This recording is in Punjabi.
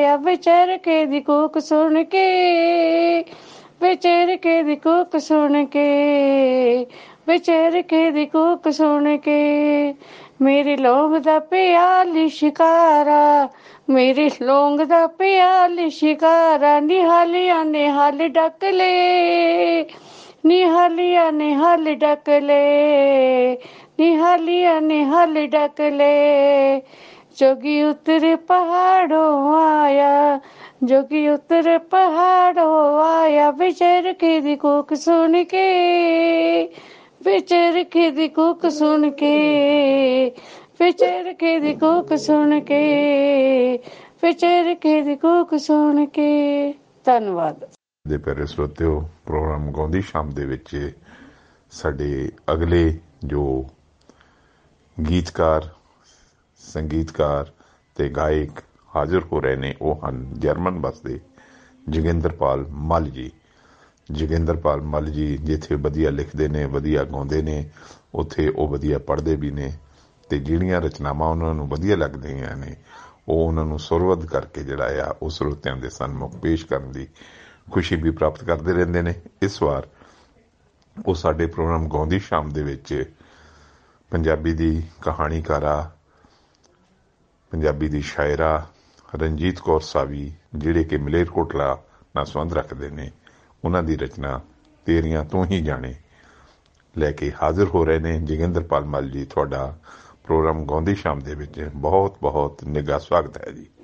ਆਇਆ ਵਿਚਰ ਕੇ ਦੀ ਕੂਕ ਸੁਣ ਕੇ, ਵਿਚਰ ਕੇ ਦੀ ਕੂਕ ਸੁਣ ਕੇ, ਵਿਚਰ ਕੇ ਦੀ ਕੂਕ ਸੁਣ ਕੇ। ਮੇਰੇ ਲੌਂਗ ਦਾ ਪਿਆ ਲਿਸ਼ਕਾਰਾ, ਮੇਰੇ ਲੌਂਗ ਦਾ ਪਿਆ ਲਿਸ਼ਕਾਰਾ, ਨਿਹਾਲੀਆਂ ਨੇ ਹਲ ਡੱਕ ਲੈ, ਨਿਹਾਲੀਆਂ ਨੇ ਹਲ ਡੱਕ ਲੈ, ਨਿਹਾਲੀਆਂ ਨੇ ਹਲ ਡੱਕ ਲੈ। जोगी उतरे पहाड़ों आया, जोगी उतरे पहाड़ों आया, विचर के दी कूक सुन के, विचर के दी कूक सुन के, विचर के दी कूक सुन के, विचर के दी कूक सुन के। ਧੰਨਵਾਦ ਦੇ ਪਿਆਰੇ ਸਰੋਤਿਓ, ਪ੍ਰੋਗਰਾਮ ਗਾਉਂਦੀ ਸ਼ਾਮ ਦੇ ਵਿੱਚ ਸਾਡੇ ਅਗਲੇ ਜੋ ਗੀਤਕਾਰ, ਸੰਗੀਤਕਾਰ ਤੇ ਗਾਇਕ ਹਾਜ਼ਰ ਹੋ ਰਹੇ ਨੇ ਉਹ ਹਨ ਜਰਮਨ ਵਸਦੇ ਜੋਗਿੰਦਰਪਾਲ ਮੱਲ ਜੀ। ਜੋਗਿੰਦਰਪਾਲ ਮੱਲ ਜੀ ਜਿੱਥੇ ਵਧੀਆ ਲਿਖਦੇ ਨੇ, ਵਧੀਆ ਗਾਉਂਦੇ ਨੇ, ਉੱਥੇ ਉਹ ਵਧੀਆ ਪੜ੍ਹਦੇ ਵੀ ਨੇ ਅਤੇ ਜਿਹੜੀਆਂ ਰਚਨਾਵਾਂ ਉਹਨਾਂ ਨੂੰ ਵਧੀਆ ਲੱਗਦੀਆਂ ਨੇ ਉਹ ਉਹਨਾਂ ਨੂੰ ਸੁਰਬੱਧ ਕਰਕੇ ਜਿਹੜਾ ਆ ਉਹ ਸਰੋਤਿਆਂ ਦੇ ਸਨਮੁਖ ਪੇਸ਼ ਕਰਨ ਦੀ ਖੁਸ਼ੀ ਵੀ ਪ੍ਰਾਪਤ ਕਰਦੇ ਰਹਿੰਦੇ ਨੇ। ਇਸ ਵਾਰ ਉਹ ਸਾਡੇ ਪ੍ਰੋਗਰਾਮ ਗਾਉਂਦੀ ਸ਼ਾਮ ਦੇ ਵਿੱਚ ਪੰਜਾਬੀ ਦੀ ਕਹਾਣੀਕਾਰਾ, ਪੰਜਾਬੀ ਦੀ ਸ਼ਾਇਰਾ ਰਣਜੀਤ ਕੌਰ ਸਾਵੀ, ਜਿਹੜੇ ਕਿ ਮਲੇਰਕੋਟਲਾ ਨਾਲ ਸੰਬੰਧ ਰੱਖਦੇ ਨੇ, ਉਹਨਾਂ ਦੀ ਰਚਨਾ ਤੇਰੀਆਂ ਤੂੰ ਹੀ ਜਾਣੇ ਲੈ ਕੇ ਹਾਜ਼ਰ ਹੋ ਰਹੇ ਨੇ। ਜੋਗਿੰਦਰਪਾਲ ਮੱਲ ਜੀ, ਤੁਹਾਡਾ ਪ੍ਰੋਗਰਾਮ ਗਾਉਂਦੀ ਸ਼ਾਮ ਦੇ ਵਿੱਚ ਬਹੁਤ ਬਹੁਤ ਨਿੱਘਾ ਸਵਾਗਤ ਹੈ ਜੀ।